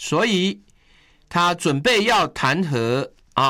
所以他准备要弹劾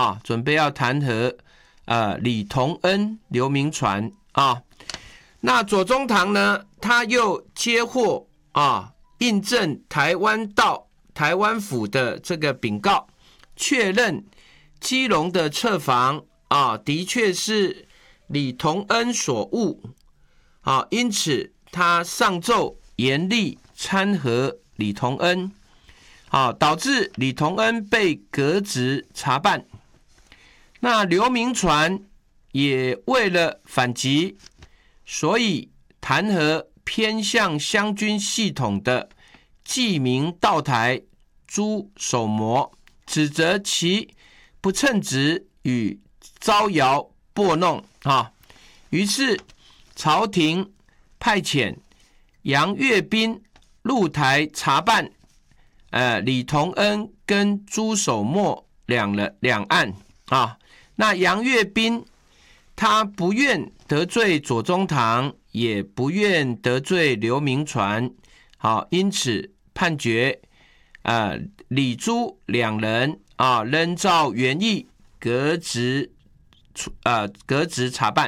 李同恩、刘铭传啊。那左宗棠呢，他又接获印证台湾府的这个禀告，确认基隆的侧房的确是李同恩所误因此他上奏严厉参劾李同恩导致李同恩被革职查办。那刘铭传也为了反击，所以弹劾偏向湘军系统的记名道台朱守模，指责其不称职与招摇拨弄于是朝廷派遣杨岳斌入台查办李同恩跟朱守模两案那杨岳斌他不愿得罪左宗棠，也不愿得罪刘铭传因此判决李朱两人仍照原意革职查办。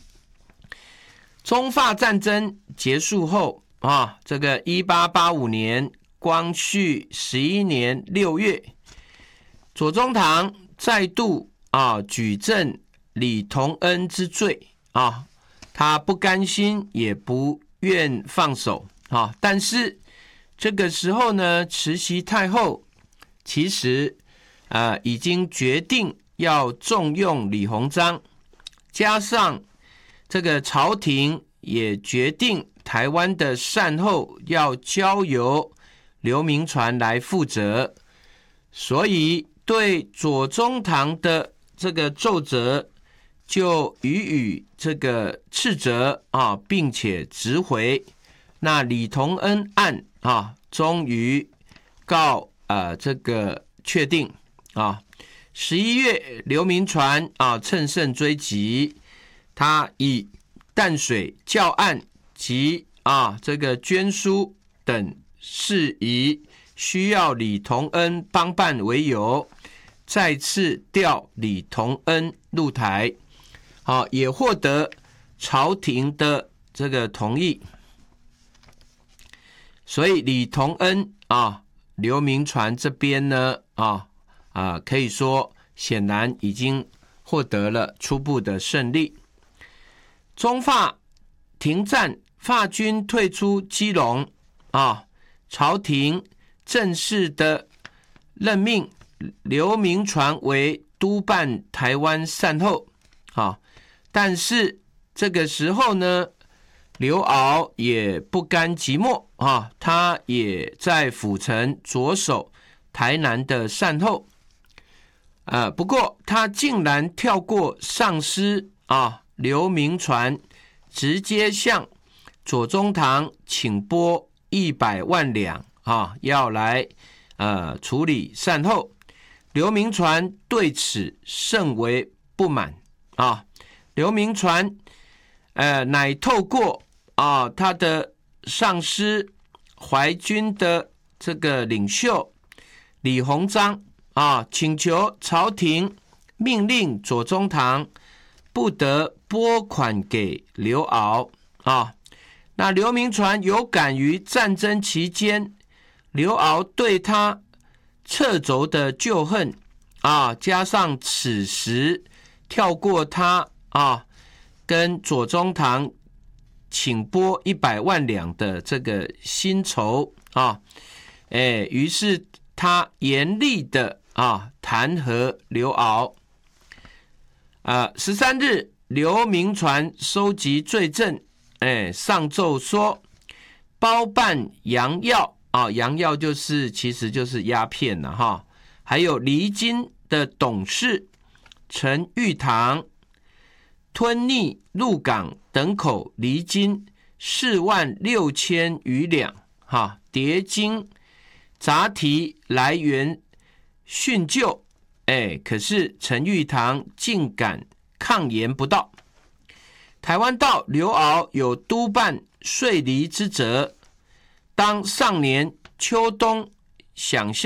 中法战争结束后这个1885年光绪11年6月，左宗棠再度举证李同恩之罪他不甘心也不愿放手但是这个时候呢，慈禧太后其实已经决定要重用李鸿章，加上这个朝廷也决定台湾的善后要交由刘铭传来负责，所以对左宗棠的这个奏折就予以这个斥责并且直回。那李同恩案终于告这个确定11月刘铭传乘胜追击，他以淡水教案及这个捐书等事宜需要李同恩帮办为由，再次调李同恩入台也获得朝廷的这个同意。所以李同恩刘铭传这边呢可以说显然已经获得了初步的胜利。中法停战，法军退出基隆朝廷正式的任命刘铭传为督办台湾善后但是这个时候呢，刘骜也不甘寂寞他也在府城着手台南的善后不过他竟然跳过上司刘铭传，直接向左宗棠请拨100万两要来处理善后。刘铭传对此甚为不满刘铭传乃透过他的上司淮军的这个领袖李鸿章请求朝廷命令左宗棠不得拨款给刘骜那刘铭传有感于战争期间刘骜对他掣肘的旧恨加上此时跳过他跟左宗棠请拨100万两的这个薪酬于是他严厉的弹劾刘骜13日刘铭传收集罪证上奏说包办洋药洋药其实就是鸦片还有离京的董事陈玉堂吞匿鹿港等口离京46000余两叠金杂题来源训究可是陈玉堂竟敢抗言不到。台湾道刘骜有督办税厘之责，当上年秋冬想象